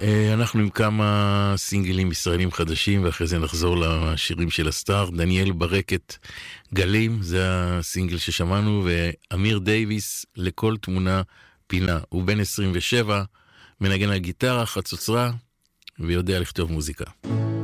אנחנו עם כמה סינגלים ישראלים חדשים, ואחרי זה נחזור לשירים של הסטאר. דניאל ברקת גלים, זה הסינגל ששמענו, ואמיר דייביס לכל תמונה פינה. הוא בן 27, מנגן על גיטרה, חצוצרה, ויודע לכתוב מוזיקה.